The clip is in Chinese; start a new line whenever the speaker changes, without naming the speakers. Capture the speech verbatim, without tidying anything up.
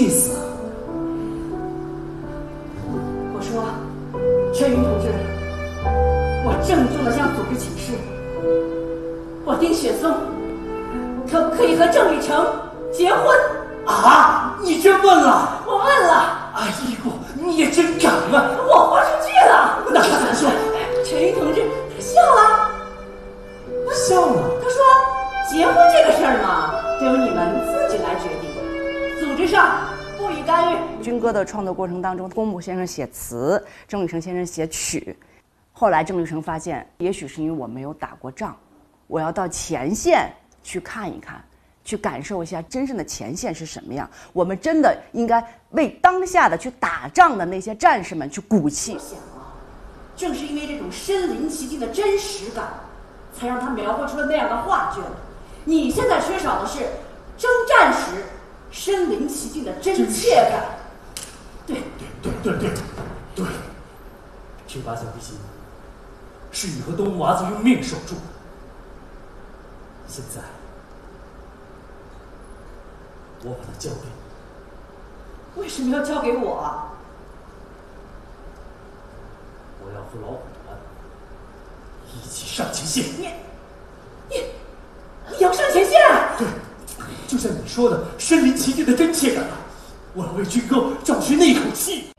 意思啊？
我说，陈云同志，我郑重地向组织请示，我丁雪松可不可以和郑雨成结婚？
啊！你真问了？
我问了。
哎呦，你也真敢啊！
我豁出去了。
那他怎么说？
陈云同志笑了。
笑了。
他说：“结婚这个事儿嘛，得由你们自己来决定，组织上不予干预。”
军歌的创作过程当中，龚木先生写词，郑雨成先生写曲。后来郑雨成发现，也许是因为我没有打过仗，我要到前线去看一看，去感受一下真正的前线是什么样。我们真的应该为当下的去打仗的那些战士们去鼓气。
我想啊，正是因为这种身临其境的真实感，才让他描绘出了那样的画卷。你现在缺少的是征战时身临其境的真切感。对
对对对对对，平八乡地心是你和东木娃子用命守住的，现在我把它交给你。
为什么要交给我啊？
我要和老虎团一起上前线。
你你你要上前线？
对，就像你说的，身临其境的真切感啊！我要为军歌找寻那一口气。